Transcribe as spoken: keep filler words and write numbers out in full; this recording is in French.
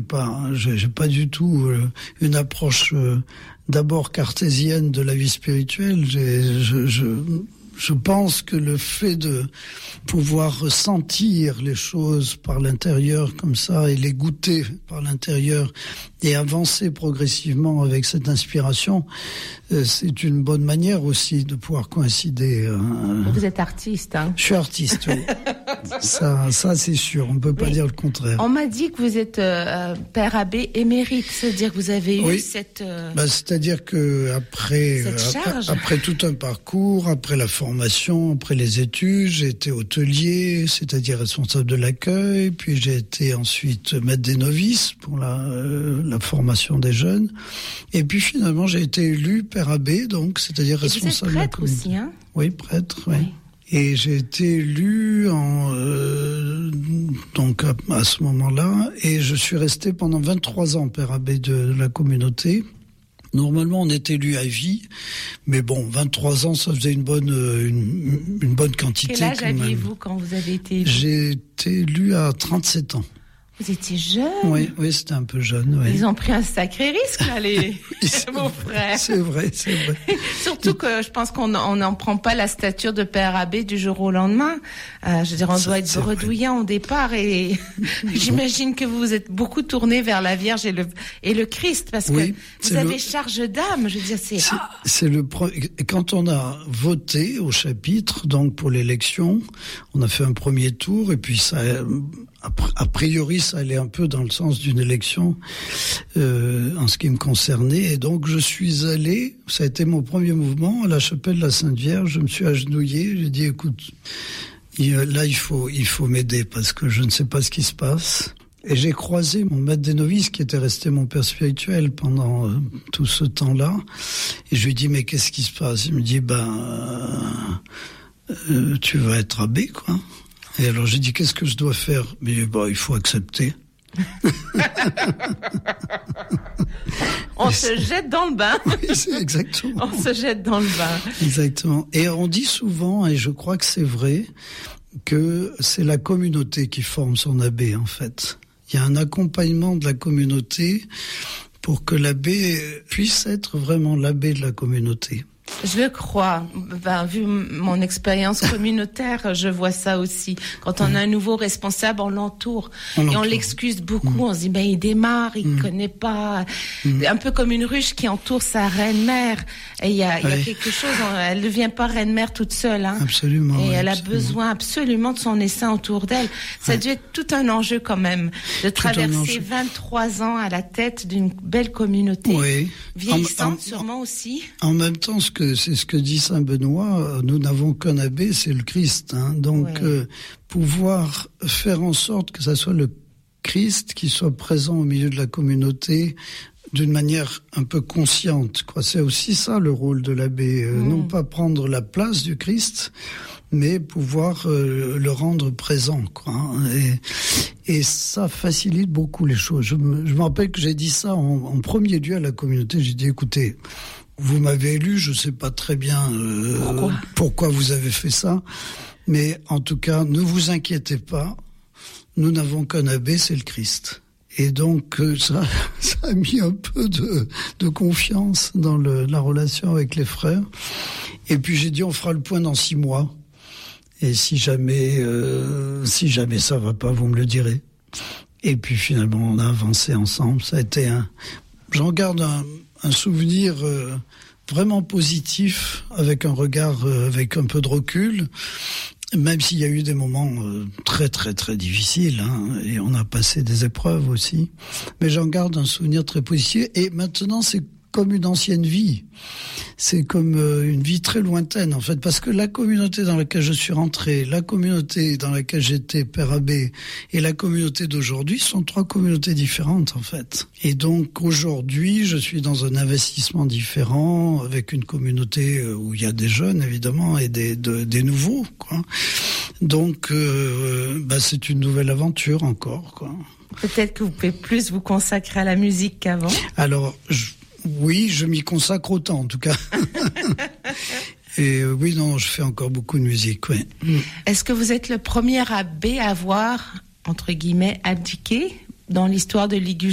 pas, hein, j'ai, j'ai pas du tout euh, une approche euh, d'abord cartésienne de la vie spirituelle. J'ai, je, je, je pense que le fait de pouvoir ressentir les choses par l'intérieur comme ça et les goûter par l'intérieur et avancer progressivement avec cette inspiration, euh, c'est une bonne manière aussi de pouvoir coïncider. Euh, Vous êtes artiste, hein? Je suis artiste, oui. ça, ça c'est sûr, on ne peut pas oui. dire le contraire. On m'a dit que vous êtes euh, père abbé émérite, c'est-à-dire que vous avez oui. eu cette... Euh, bah, c'est-à-dire que après, après, après tout un parcours, après la formation, après les études, j'ai été hôtelier, c'est-à-dire responsable de l'accueil, puis j'ai été ensuite maître des novices pour la... Euh, la formation des jeunes. Et puis finalement, j'ai été élu père abbé, donc, c'est-à-dire et responsable vous êtes prêtre de la aussi, hein? Oui, prêtre, oui. oui. Et j'ai été élu en, euh, donc à, à ce moment-là, et je suis resté pendant vingt-trois ans père abbé de, de la communauté. Normalement, on est élu à vie, mais bon, vingt-trois ans, ça faisait une bonne, une, une bonne quantité. Quel âge aviez-vous quand vous avez été élu? J'ai été élu à trente-sept ans. Vous étiez jeune. Oui, oui, c'était un peu jeune. Oui. Ils ont pris un sacré risque, là, les oui, mon frère. C'est vrai, c'est vrai. Surtout que je pense qu'on n'en prend pas la stature de père abbé du jour au lendemain. Euh, je veux dire, on ça, doit être bredouillant au départ, et j'imagine que vous vous êtes beaucoup tourné vers la Vierge et le et le Christ, parce oui, que vous avez le... charge d'âme. Je veux dire, c'est. C'est, c'est le pro... quand on a voté au chapitre, donc pour l'élection, on a fait un premier tour, et puis ça. A priori, ça allait un peu dans le sens d'une élection euh, en ce qui me concernait. Et donc, je suis allé, ça a été mon premier mouvement, à la chapelle de la Sainte Vierge. Je me suis agenouillé, j'ai dit, écoute, là, il faut, il faut m'aider parce que je ne sais pas ce qui se passe. Et j'ai croisé mon maître des novices qui était resté mon père spirituel pendant euh, tout ce temps-là. Et je lui ai dit, mais qu'est-ce qui se passe? Il me dit, ben, euh, euh, tu vas être abbé, quoi. Et alors j'ai dit, qu'est-ce que je dois faire? Mais bah, il faut accepter. On se jette dans le bain. Oui, c'est exactement. On se jette dans le bain. Exactement. Et on dit souvent, et je crois que c'est vrai, que c'est la communauté qui forme son abbé, en fait. Il y a un accompagnement de la communauté pour que l'abbé puisse être vraiment l'abbé de la communauté. Je le crois. Ben, vu mon expérience communautaire, je vois ça aussi. Quand on a un nouveau responsable, on l'entoure. On et on l'excuse beaucoup. Mmh. On se dit, ben, il démarre, il mmh. connaît pas. Mmh. Un peu comme une ruche qui entoure sa reine-mère. Et il y a, il y a quelque chose, elle ne devient pas reine-mère toute seule, hein. Absolument. Et elle absolument. a besoin absolument de son essaim autour d'elle. Ça a dû être tout un enjeu quand même, de traverser vingt-trois ans à la tête d'une belle communauté. Oui. Vieillissante, en, en, sûrement aussi. En même temps, ce que, c'est ce que dit Saint Benoît, nous n'avons qu'un abbé, c'est le Christ, hein. Donc, ouais. euh, pouvoir faire en sorte que ça soit le Christ qui soit présent au milieu de la communauté, d'une manière un peu consciente, quoi. C'est aussi ça le rôle de l'abbé, euh, mmh. non pas prendre la place du Christ, mais pouvoir euh, le rendre présent, quoi. Et, et ça facilite beaucoup les choses. Je me, je me rappelle que j'ai dit ça en, en premier lieu à la communauté. J'ai dit, écoutez, vous m'avez élu, je sais pas très bien euh, pourquoi. pourquoi vous avez fait ça, mais en tout cas, ne vous inquiétez pas, nous n'avons qu'un abbé, c'est le Christ. Et donc, ça, ça a mis un peu de, de confiance dans le, la relation avec les frères. Et puis j'ai dit, on fera le point dans six mois. Et si jamais, euh, si jamais ça va pas, vous me le direz. Et puis finalement, on a avancé ensemble. Ça a été un, j'en garde un, un souvenir euh, vraiment positif, avec un regard, euh, avec un peu de recul. Même s'il y a eu des moments euh, très très très difficiles, hein, et on a passé des épreuves aussi, mais j'en garde un souvenir très positif. Et maintenant, c'est comme une ancienne vie, c'est comme euh, une vie très lointaine en fait, parce que la communauté dans laquelle je suis rentré, la communauté dans laquelle j'étais père abbé et la communauté d'aujourd'hui sont trois communautés différentes en fait. Et donc aujourd'hui, je suis dans un investissement différent avec une communauté où il y a des jeunes évidemment et des de, des nouveaux, quoi. Donc euh, bah, c'est une nouvelle aventure encore, quoi. Peut-être que vous pouvez plus vous consacrer à la musique qu'avant. Alors je Oui, je m'y consacre autant, en tout cas. Et euh, oui, non, je fais encore beaucoup de musique, oui. Est-ce que vous êtes le premier abbé à avoir, entre guillemets, abdiqué dans l'histoire de l'I G U